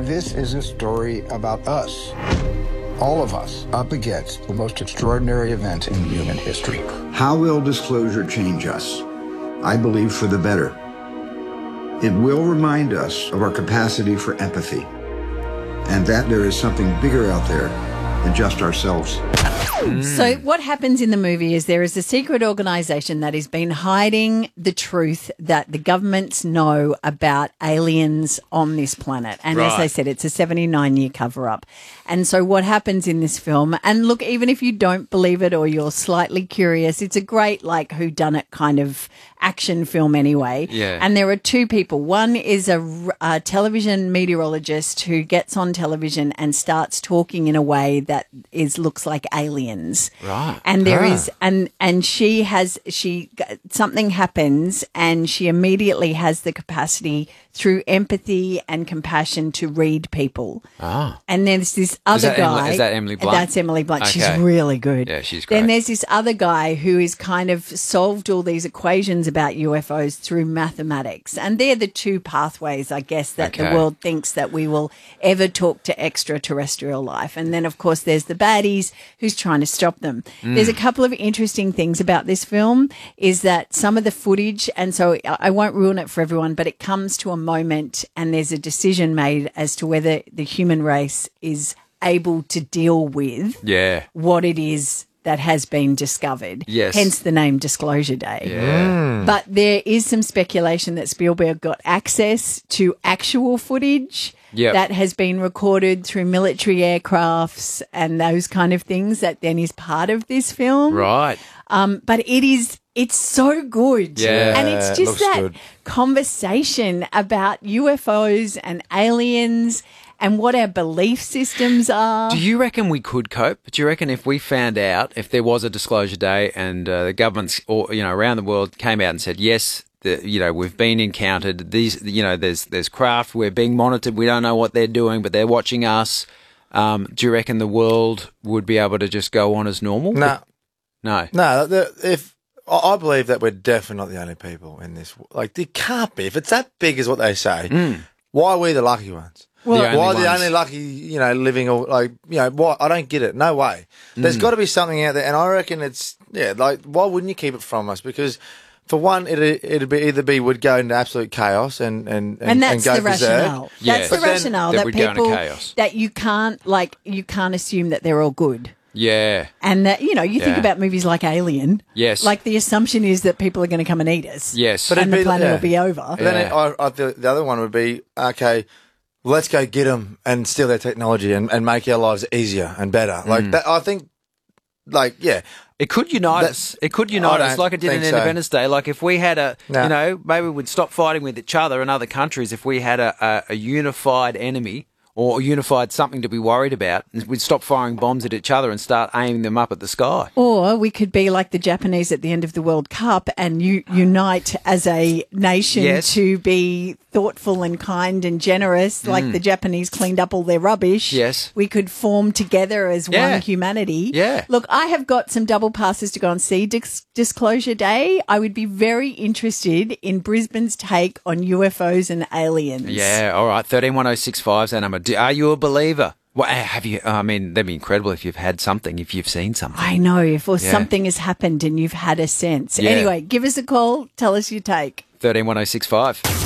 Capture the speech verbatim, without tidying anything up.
This is a story about us. All of us up against the most extraordinary event in human history. How will disclosure change us? I believe for the better. It will remind us of our capacity for empathy and that there is something bigger out there than just ourselves. So what happens in the movie is there is a secret organisation that has been hiding the truth that the governments know about aliens on this planet. And as Right. I said, it's a seventy-nine year cover-up. And so what happens in this film, and look, even if you don't believe it or you're slightly curious, it's a great, like, whodunit kind of action film anyway. Yeah. And there are two people. One is a, r- a television meteorologist who gets on television and starts talking in a way that is looks like aliens. Right. And there Ah. is, and and she has she something happens, and she immediately has the capacity through empathy and compassion to read people. Ah. And then there's this other that guy. Emily- is that Emily Blunt? That's Emily Blunt. She's Okay. really good. Yeah, she's Then great. there's this other guy who is kind of solved all these equations about U F Os through mathematics. And they're the two pathways, I guess, that the Okay. world thinks that we will ever talk to extraterrestrial life. And then, of course, there's the baddies who's trying to stop them. Mm. There's a couple of interesting things about this film is that some of the footage, and so I I won't ruin it for everyone, but it comes to a moment and there's a decision made as to whether the human race is able to deal with Yeah. what it is that has been discovered. Yes. Hence the name Disclosure Day. Yeah. But there is some speculation that Spielberg got access to actual footage Yep. that has been recorded through military aircrafts and those kind of things that then is part of this film. Right. Um, but it is, it's so good. Yeah, And it's it just looks that good. conversation about U F Os and aliens and what our belief systems are. Do you reckon we could cope? Do you reckon if we found out, if there was a disclosure day and uh, the governments, or you know, around the world came out and said, yes, the, you know, we've been encountered. These, you know, there's there's craft. We're being monitored. We don't know what they're doing, but they're watching us. Um, do you reckon the world would be able to just go on as normal? No, No. no. The, if I I believe that we're definitely not the only people in this. Like, it can't be. If it's that big as what they say, why are we the lucky ones? Well, the why only are the ones. only lucky, you know, living or like, you know, why? I don't get it. No way. There's got to be something out there, and I reckon it's yeah. Like, why wouldn't you keep it from us? Because for one, it it'd be either be would go into absolute chaos and and and, And that's go the berserk. rationale. Yeah. That's the But then- rationale That that would go into people chaos. that you can't like you can't assume that they're all good. Yeah. And that, you know, you think Yeah. about movies like Alien. Yes. Like the assumption is that people are going to come and eat us. Yes. But And it'd the be- planet yeah. will be over. But then Yeah. it, I, I, the, the other one would be, okay, let's go get them and steal their technology and, and make our lives easier and better. Like that, I think, like, yeah. It could unite That- us. It could unite I us don't like it did in think so. Independence Day. Like if we had a, No. you know, maybe we'd stop fighting with each other and other countries if we had a, a, a unified enemy or a unified something to be worried about. We'd stop firing bombs at each other and start aiming them up at the sky. Or we could be like the Japanese at the end of the World Cup and you unite as a nation Yes. to be thoughtful and kind and generous, like the Japanese cleaned up all their rubbish. Mm. Yes. We could form together as Yeah. one humanity. Yeah. Look, I have got some double passes to go and see Dis- Disclosure Day. I would be very interested in Brisbane's take on U F Os and aliens. Yeah, all right. thirteen one oh six five, Zanama. Do- Are you a believer? Well, have you? I mean, that'd be incredible if you've had something, if you've seen something. I know, if or Yeah. something has happened and you've had a sense. Yeah. Anyway, give us a call. Tell us your take. thirteen one oh six five.